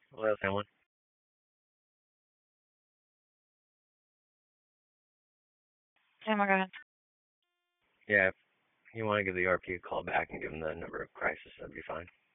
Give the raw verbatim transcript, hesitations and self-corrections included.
Hello, someone. Oh my god. Yeah, if you want to give the R P a call back and give them the number of crisis, that'd be fine.